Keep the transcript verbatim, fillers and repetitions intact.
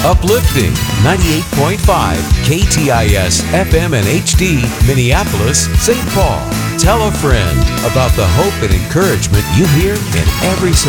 Uplifting ninety-eight point five K T I S F M and H D, Minneapolis, Saint Paul. Tell a friend about the hope and encouragement you hear in every